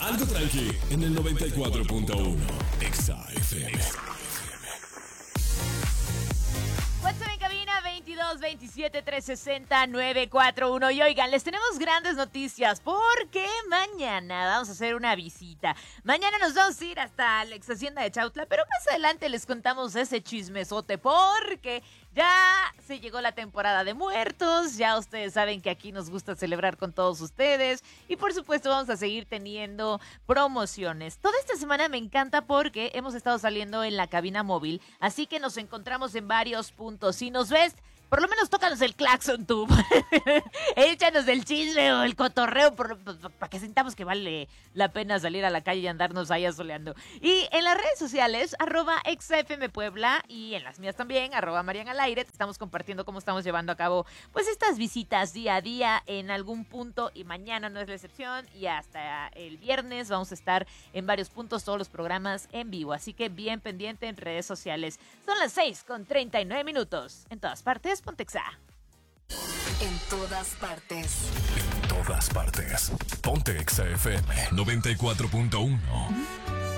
Algo tranqui en el 94.1 Exa FM. WhatsApp en cabina 22 27 360 941. Y oigan, les tenemos grandes noticias porque mañana vamos a hacer una visita. Mañana nos vamos a ir hasta la ex hacienda de Chautla, pero más adelante les contamos ese chismesote porque ya se llegó la temporada de muertos. Ya ustedes saben que aquí nos gusta celebrar con todos ustedes y por supuesto vamos a seguir teniendo promociones. Toda esta semana me encanta porque hemos estado saliendo en la cabina móvil, así que nos encontramos en varios puntos. Si nos ves, por lo menos tócanos el claxon tú. Échanos el chisme o el cotorreo para que sintamos que vale la pena salir a la calle y andarnos ahí asoleando. Y en las redes sociales, @ExaFMPuebla y en las mías también, @MarianAlAire, te estamos compartiendo cómo estamos llevando a cabo pues estas visitas día a día en algún punto y mañana no es la excepción y hasta el viernes vamos a estar en varios puntos, todos los programas en vivo. Así que bien pendiente en redes sociales. Son las 6:39 en todas partes. Pontexa. En todas partes. En todas partes. Ponte Exa FM 94.1.